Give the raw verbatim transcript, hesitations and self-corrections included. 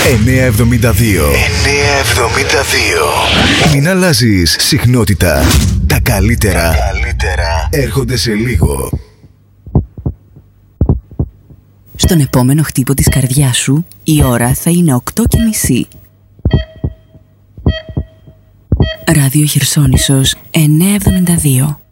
εννιακόσια εβδομήντα δύο. εννιακόσια εβδομήντα δύο. Μην αλλάζεις συχνότητα. Τα καλύτερα, Τα καλύτερα έρχονται σε λίγο. Στον επόμενο χτύπο της καρδιάς σου η ώρα θα είναι οκτώ και μισή. Ράδιο Χερσόνησος εννιακόσια εβδομήντα δύο.